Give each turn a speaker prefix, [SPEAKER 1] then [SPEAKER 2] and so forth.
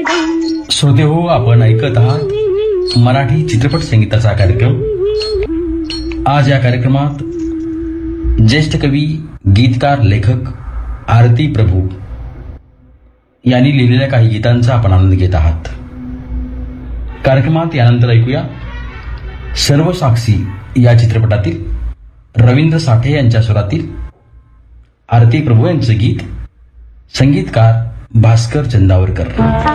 [SPEAKER 1] श्रोते हो, आपण ऐकत आहात मराठी चित्रपट संगीताचा कार्यक्रम। आज या कार्यक्रमात ज्येष्ठ कवी, गीतकार, लेखक आरती प्रभू यांनी लिहिलेल्या काही गीतांचा आपण आनंद घेत आहात। कार्यक्रमात यानंतर ऐकूया सर्व साक्षी या चित्रपटातील रवींद्र साठे यांच्या स्वरातील आरती प्रभू यांचे गीत, संगीतकार भास्कर चंदावरकर।